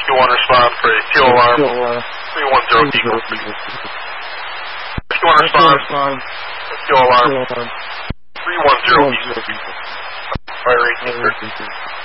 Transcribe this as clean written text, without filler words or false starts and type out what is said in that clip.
1 respond for a fuel alarm. 310 Eagle. 1 respond for fuel alarm. 310 Eagle. Fire 18.